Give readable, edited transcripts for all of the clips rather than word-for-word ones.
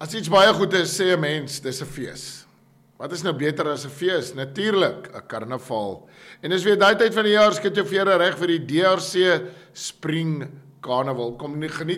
As iets baie goed is, sê 'n mens, dis 'n fees. Wat is nou beter as 'n fees? Natuurlik, 'n karnaval. En dis weer daai tyd van die jaar, skit jou vere reg vir die DRC Spring Carnival. Kom geniet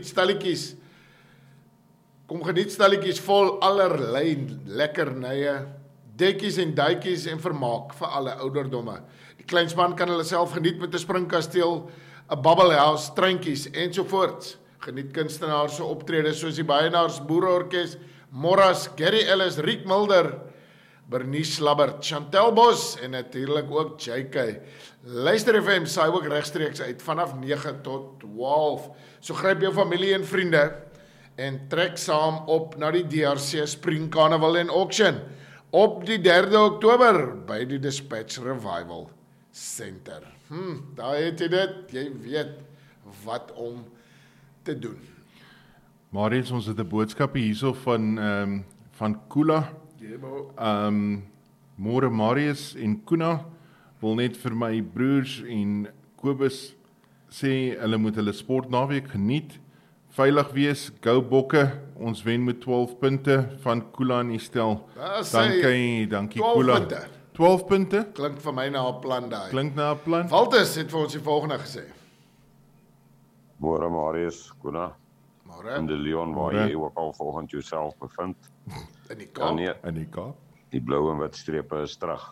stalletjies vol allerlei lekkernye, dekkies en duitjies en vermaak vir alle ouderdomme. Die kleinspan kan hulle self geniet met 'n springkasteel, 'n bubble house, treintjies ensovoorts. Geniet kunstenaars se optredes soos die Baienaars Boereorkes, Morras, Gary Ellis, Riek Mulder, Bernice Labbert, Chantel Bos en natuurlik ook JK. Luister FM saai ook regstreeks uit vanaf 9 tot 12. So gryp jou familie en vriende en trek saam op na die DRC Spring Carnival en Auction op die 3de Oktober by die Dispatch Revival Center. Daar het jy dit, jy weet wat om te doen. Marius, ons het 'n boodskap hierso van Kula. Môre Marius en Kuna wil net vir my broers en Kobus sê hulle moet hulle sportnaweek geniet, veilig wees, go bokke, ons wen met 12 punte van Kula en Estel. Dankie Kula. 12 punte? Klink vir my na 'n plan daai. Klink na 'n plan. Waltus het vir ons die volgende gesê. Môre Marius, Kuna. Môre. In die Leon waar jy ook al volgens jouself bevind. In die Kaap. In die Kaap. Die blou en wit strepe is terug.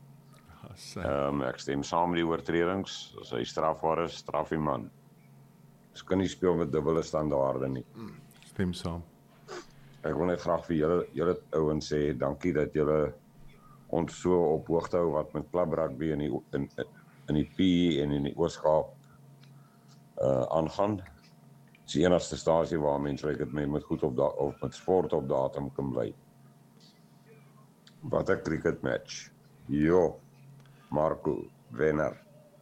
Ek stem saam met die oortredings. As hy strafbaar is, straf die man. Ons kan nie speel met dubbele standaarde nie. Stem saam. Ek wil net graag vir julle ouens sê, dankie dat julle ons so op hoogte hou wat met klub rugby in die PE en in die Oos-Kaap aangaan. Het is die enigste stasie waar mense dit met goed of met sport op datum kan bly. Wat 'n cricket match. Marco, wenner.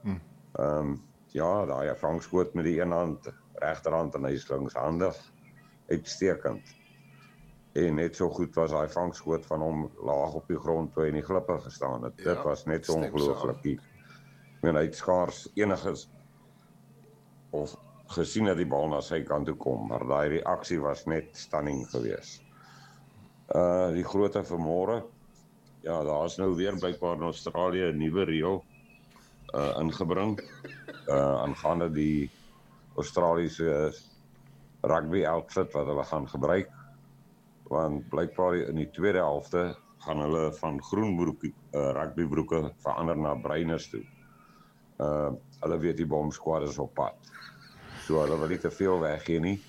Daai vangskoot met die een hand, regterhand en hy is linkshandig. Uitstekend. En net so goed was daai vangskoot van hom laag op die grond toe hy in die glippe gestaan het. Dit was net so ongelooflik. Ek meen hy het skaars eniges of gesien dat die bal na sy kant toe kom, maar daai reaksie was net stunning geweest. Die grootte van môre, daar is nou weer blykbaar in Australië 'n nuwe reël ingebring aangaande die Australiese rugby outfit wat hulle gaan gebruik, want blykbaar in die tweede helfte gaan hulle van groen rugbybroeke verander na bruiners toe. Hulle weet die bomb squad is op pad. So hulle wil nie te veel weggee nie.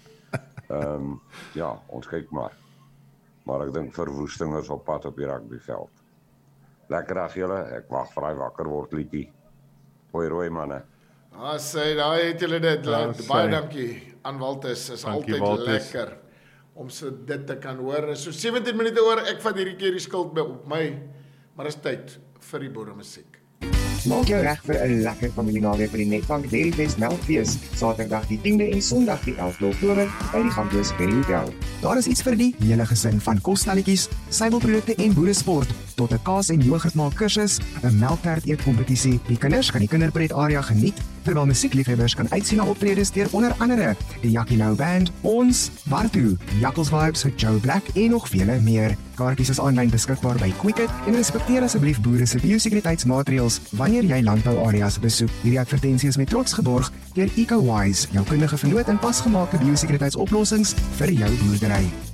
Ons kyk maar. Maar ek dink verwoesting is op pad op die rugbyveld. Lekker dag julle, ek wag vir daai wakker word liedjie. Rooi manne. Sê, daai het julle dit. Baie dankie aan Waltus. Is altyd lekker om dit te kan hoor. So 17 minute oor, ek vat hierdie keer die skuld op my, maar is tyd vir die boeremusiek. Maak jou reg vir 'n lekker familienaweek by die Netbank Dairyfest Melkfees, Saterdag die 10de en Sondag die 11de Oktober by die Gamblers Berry Hotel. Daar is iets vir die hele gesin, van kosstelletjies, suiwelprodukte en boeresport tot 'n kaas en yoghurt maak kursus, 'n melktert eet kompetisie. Die kinders gaan die kinderpret area geniet, terwyl musiekliefhebbers kan uitsien na optredes deur onder andere die Jackie Nou Band, ons, Bartu, Jackals Vibes, Joe Black en nog vele meer. Kaartjies is aanlyn beskikbaar by Quicket en respekteer asseblief boere se biosekuriteitsmaatreëls wanneer jy landbouareas besoek. Hierdie advertensie is met trots geborg deur EcoWise, jou kundige vernoot in pasgemaakte biosekuriteitsoplossings vir jou boerdery.